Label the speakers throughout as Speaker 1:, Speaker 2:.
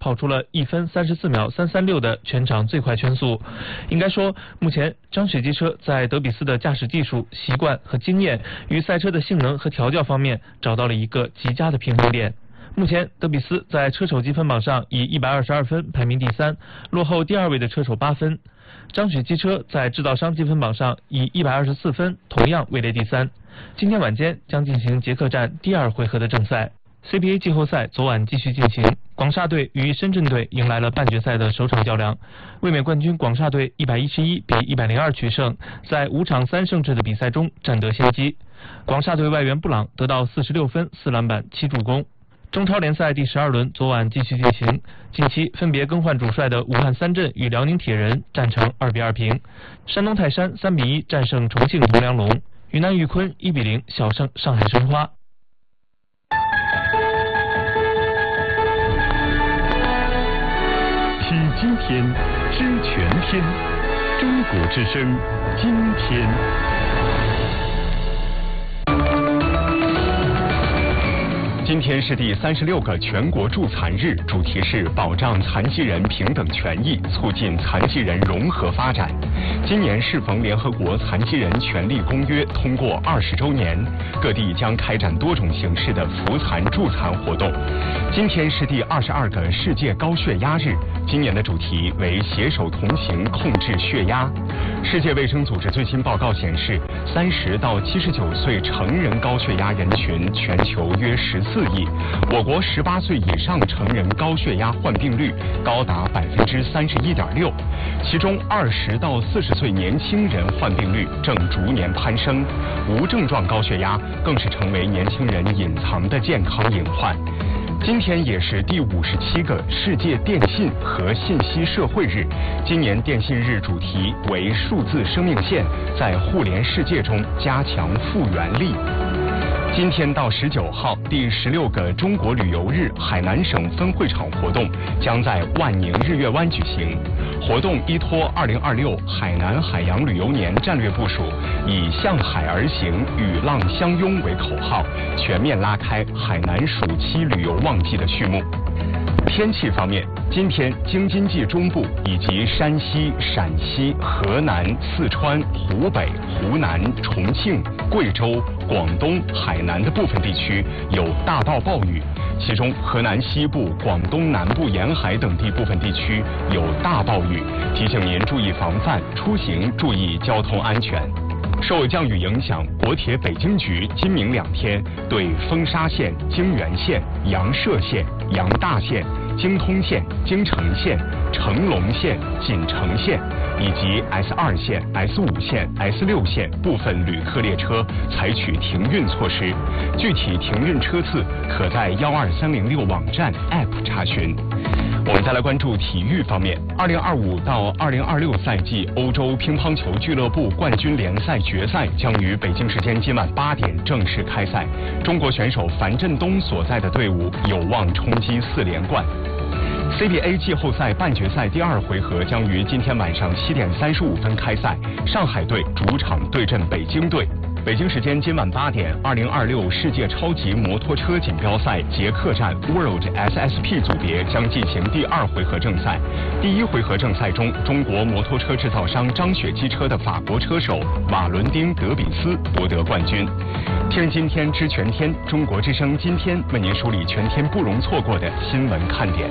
Speaker 1: 跑出了1分34秒336的全场最快圈速。应该说，目前张雪机车在德比斯的驾驶技术、习惯和经验与赛车的性能和调教方面找到了一个极佳的平衡点。目前，德比斯在车手积分榜上以122分排名第3，落后第2位的车手8分。张雪机车在制造商积分榜上以124分同样位列第3。今天晚间将进行捷克站第2回合的正赛。CBA 季后赛昨晚继续进行，广厦队与深圳队迎来了半决赛的首场较量。卫冕冠军广厦队111比102取胜，在5场3胜制的比赛中占得先机。广厦队外援布朗得到46分、4篮板、7助攻。中超联赛第12轮昨晚继续进行，近期分别更换主帅的武汉三镇与辽宁铁人战成2比2平，山东泰山3比1战胜重庆铜梁龙，云南玉坤1比0小胜上海申花。
Speaker 2: 听今天，知全天，中国之声，今天。今天是第36个全国助残日，主题是保障残疾人平等权益，促进残疾人融合发展。今年适逢联合国残疾人权利公约通过20周年，各地将开展多种形式的扶残助残活动。今天是第22个世界高血压日，今年的主题为携手同行控制血压。世界卫生组织最新报告显示，30到79岁成人高血压人群全球约14亿，我国18岁以上成人高血压患病率高达31.6%，其中20到40岁年轻人患病率正逐年攀升，无症状高血压更是成为年轻人隐藏的健康隐患。今天也是第57个世界电信和信息社会日，今年电信日主题为数字生命线，在互联世界中加强复原力。今天到19号，第16个中国旅游日海南省分会场活动将在万宁日月湾举行。活动依托2026海南海洋旅游年战略部署，以向海而行，与浪相拥为口号，全面拉开海南暑期旅游旺季的序幕。天气方面，今天京津冀中部以及山西、陕西、河南、四川、湖北、湖南、重庆、贵州、广东、海南的部分地区有大到暴雨，其中河南西部、广东南部沿海等地部分地区有大暴雨，提醒您注意防范，出行注意交通安全。受降雨影响，国铁北京局今明2天对丰沙线、泾源线、阳涉线、阳大线、京通线、京城线、成龙线、锦城线以及 S2 线、S5 线、S6 线部分旅客列车采取停运措施，具体停运车次可在12306网站 App 查询。我们再来关注体育方面，2025到2026赛季欧洲乒乓球俱乐部冠军联赛决赛将于北京时间今晚8点正式开赛，中国选手樊振东所在的队伍有望冲击4连冠。CBA 季后赛半决赛第2回合将于今天晚上7点35分开赛，上海队主场对阵北京队。北京时间今晚8点，2026世界超级摩托车锦标赛捷克站 World SSP 组别将进行第2回合正赛。第1回合正赛中，中国摩托车制造商张雪机车的法国车手瓦伦丁·德比斯夺得冠军。听今天知全天，中国之声今天为您梳理全天不容错过的新闻看点。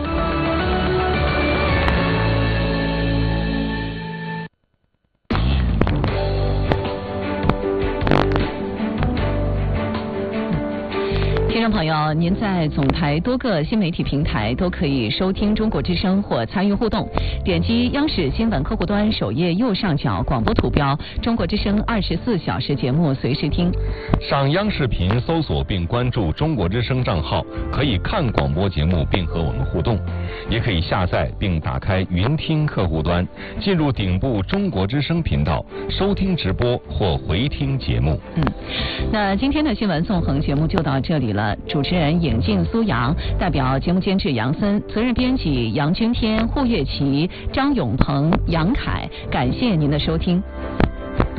Speaker 3: 听众朋友，您在总台多个新媒体平台都可以收听中国之声或参与互动，点击央视新闻客户端首页右上角广播图标，中国之声24小时节目随时听。
Speaker 4: 上央视频搜索并关注中国之声账号，可以看广播节目并和我们互动，也可以下载并打开云听客户端，进入顶部中国之声频道收听直播或回听节目。
Speaker 3: 那今天的新闻纵横节目就到这里了。主持人尹静、苏阳，代表节目监制杨森，责任编辑杨君天、胡月琪、张永鹏、杨凯，感谢您的收听。